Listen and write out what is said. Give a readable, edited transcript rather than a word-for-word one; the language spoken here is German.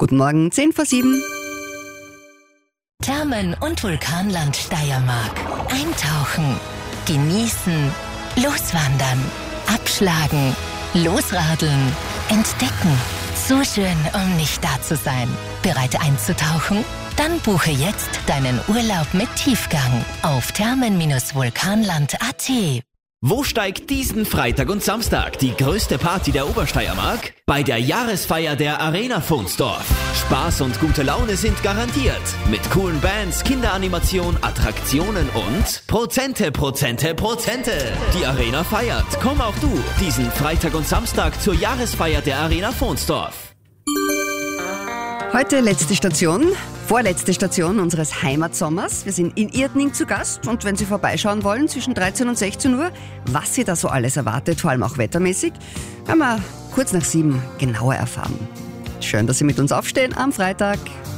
Guten Morgen, 6:50. Thermen- und Vulkanland Steiermark. Eintauchen, genießen, loswandern, abschlagen, losradeln, entdecken. So schön, um nicht da zu sein. Bereit einzutauchen? Dann buche jetzt deinen Urlaub mit Tiefgang auf thermen-vulkanland.at. Wo steigt diesen Freitag und Samstag die größte Party der Obersteiermark? Bei der Jahresfeier der Arena Vunsdorf. Spaß und gute Laune sind garantiert. Mit coolen Bands, Kinderanimation, Attraktionen und Prozente. Die Arena feiert. Komm auch du diesen Freitag und Samstag zur Jahresfeier der Arena Vunsdorf. Heute vorletzte Station unseres Heimatsommers. Wir sind in Irtning zu Gast und wenn Sie vorbeischauen wollen zwischen 13 und 16 Uhr, was Sie da so alles erwartet, vor allem auch wettermäßig, werden wir kurz nach 7 genauer erfahren. Schön, dass Sie mit uns aufstehen am Freitag.